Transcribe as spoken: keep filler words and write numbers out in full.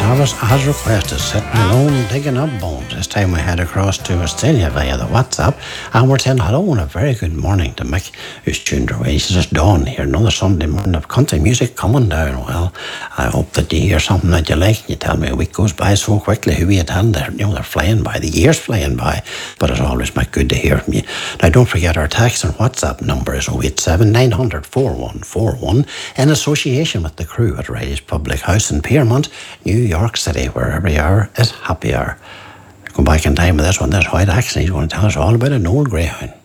Travis, as requested, sitting alone digging up bones. This time we head across to Australia via the WhatsApp, and we're saying hello and a very good morning to Mick, who's tuned away. He says it's dawn here, another Sunday morning of country music coming down. Well, I hope that you hear something that you like, and you tell me a week goes by so quickly. Who you tell, they're, you know, they're flying by, the year's flying by, but it's always Mick, good to hear from you. Now, don't forget our text and WhatsApp number is oh eight seven, nine hundred, four one four one in association with the crew at Riley's Public House in Piermont, New York City, where every hour is happy hour. Go back in time with this one, this white accent, he's going to tell us all about an old greyhound.